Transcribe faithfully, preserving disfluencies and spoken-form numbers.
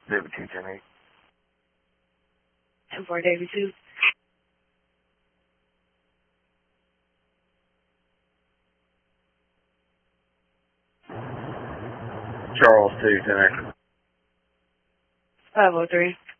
David two ten eight. ten four David two. Charles two ten eight. five oh three.